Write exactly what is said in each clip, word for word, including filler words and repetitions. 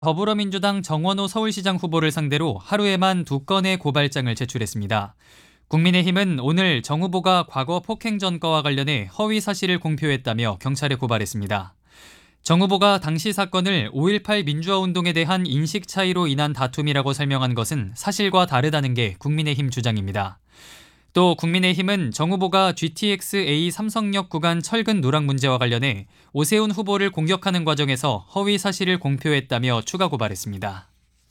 더불어민주당 정원호 서울시장 후보를 상대로 하루에만 두 건의 고발장을 제출했습니다. 국민의힘은 오늘 정 후보가 과거 폭행 전과와 관련해 허위 사실을 공표했다며 경찰에 고발했습니다. 정 후보가 당시 사건을 오일팔 민주화운동에 대한 인식 차이로 인한 다툼이라고 설명한 것은 사실과 다르다는 게 국민의힘 주장입니다. 또 국민의힘은 정 후보가 지티엑스에이 삼성역 구간 철근 누락 문제와 관련해 오세훈 후보를 공격하는 과정에서 허위 사실을 공표했다며 추가 고발했습니다.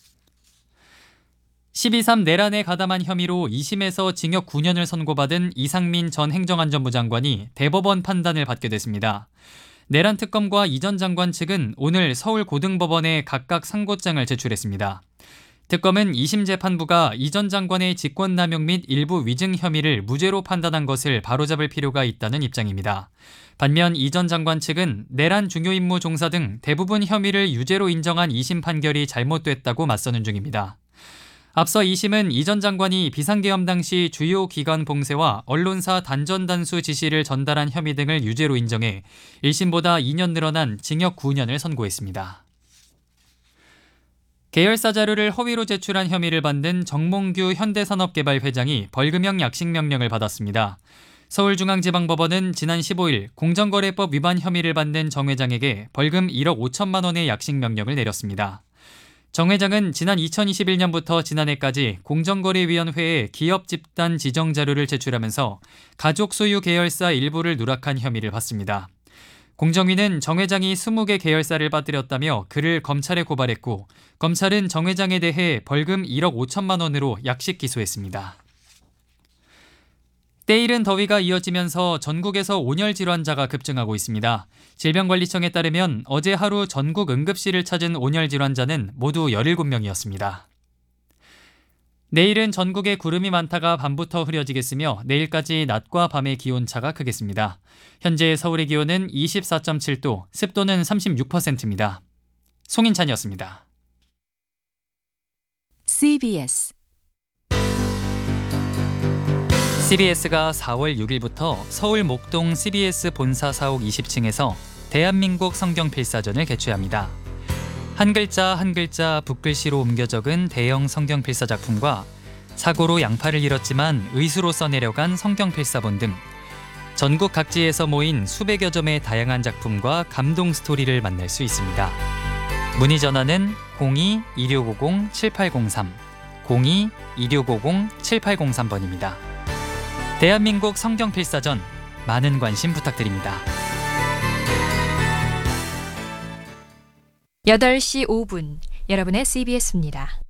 십이 삼 내란에 가담한 혐의로 이 심에서 징역 구 년을 선고받은 이상민 전 행정안전부 장관이 대법원 판단을 받게 됐습니다. 내란 특검과 이 전 장관 측은 오늘 서울고등법원에 각각 상고장을 제출했습니다. 특검은 이 심 재판부가 이 전 장관의 직권남용 및 일부 위증 혐의를 무죄로 판단한 것을 바로잡을 필요가 있다는 입장입니다. 반면 이 전 장관 측은 내란 중요임무 종사 등 대부분 혐의를 유죄로 인정한 이 심 판결이 잘못됐다고 맞서는 중입니다. 앞서 이 심은 이 전 장관이 비상계엄 당시 주요 기관 봉쇄와 언론사 단전단수 지시를 전달한 혐의 등을 유죄로 인정해 일 심보다 이 년 늘어난 징역 구 년을 선고했습니다. 계열사 자료를 허위로 제출한 혐의를 받는 정몽규 현대산업개발 회장이 벌금형 약식명령을 받았습니다. 서울중앙지방법원은 지난 십오 일 공정거래법 위반 혐의를 받는 정 회장에게 벌금 일억 오천만 원의 약식명령을 내렸습니다. 정 회장은 지난 이천이십일 년부터 지난해까지 공정거래위원회에 기업 집단 지정 자료를 제출하면서 가족 소유 계열사 일부를 누락한 혐의를 받습니다. 공정위는 정 회장이 스무 개 계열사를 빠뜨렸다며 그를 검찰에 고발했고 검찰은 정 회장에 대해 벌금 일억 오천만 원으로 약식 기소했습니다. 때이른 더위가 이어지면서 전국에서 온열 질환자가 급증하고 있습니다. 질병관리청에 따르면 어제 하루 전국 응급실을 찾은 온열 질환자는 모두 열일곱 명이었습니다. 내일은 전국에 구름이 많다가 밤부터 흐려지겠으며 내일까지 낮과 밤의 기온차가 크겠습니다. 현재 서울의 기온은 이십사 점 칠 도, 습도는 삼십육 퍼센트입니다. 송인찬이었습니다. 씨비에스 씨비에스가 사월 육 일부터 서울 목동 씨비에스 본사 사옥 이십 층에서 대한민국 성경 필사전을 개최합니다. 한 글자 한 글자 붓글씨로 옮겨 적은 대형 성경 필사 작품과 사고로 양팔을 잃었지만 의수로 써내려간 성경 필사본 등 전국 각지에서 모인 수백여 점의 다양한 작품과 감동 스토리를 만날 수 있습니다. 문의 전화는 공이 이육오공 칠팔공삼, 공이 이육오공 칠팔공삼 번입니다. 대한민국 성경 필사전 많은 관심 부탁드립니다. 여덟 시 오 분 여러분의 씨비에스입니다.